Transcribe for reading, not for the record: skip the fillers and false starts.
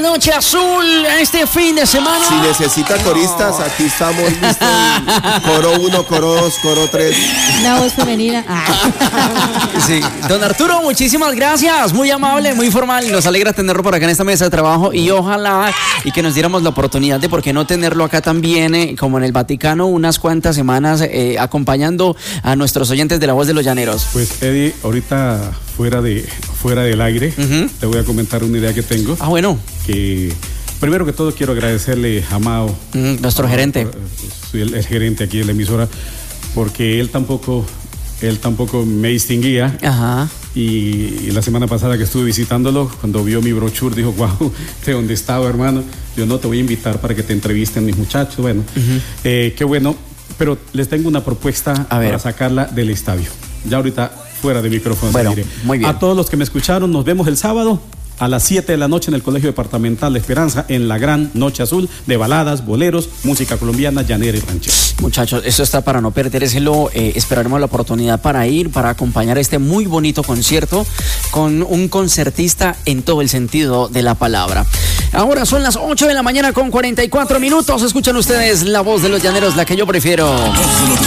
Noche Azul este fin de semana. Si necesita coristas, aquí estamos listos. Coro 1, coro 2, coro 3. Una voz femenina. Sí. Don Arturo, muchísimas gracias. Muy amable, muy formal. Nos alegra tenerlo por acá en esta mesa de trabajo y ojalá y que nos diéramos la oportunidad de por qué no tenerlo acá también, como en el Vaticano, unas cuantas semanas acompañando a nuestros oyentes de La Voz de los Llaneros. Pues Eddie, ahorita fuera del aire, te voy a comentar una idea que tengo. Ah, bueno. Que primero que todo quiero agradecerle a Mao, nuestro gerente. El gerente aquí de la emisora, porque él tampoco me distinguía. Ajá. Y la semana pasada que estuve visitándolo, cuando vio mi brochure, dijo, wow, ¿de dónde estaba, hermano? Yo no te voy a invitar para que te entrevisten mis muchachos. Bueno, qué bueno, pero les tengo una propuesta para sacarla del estadio. Ya ahorita fuera de micrófono. Bueno, muy bien. A todos los que me escucharon, nos vemos el sábado a las 7 de la noche en el Colegio Departamental de Esperanza, en la gran Noche Azul de baladas, boleros, música colombiana, llanera y ranchera. Muchachos, eso está para no perdérselo. Esperaremos la oportunidad para ir, para acompañar este muy bonito concierto con un concertista en todo el sentido de la palabra. Ahora son las 8 de la mañana con 44 minutos. Escuchan ustedes La Voz de los Llaneros, la que yo prefiero.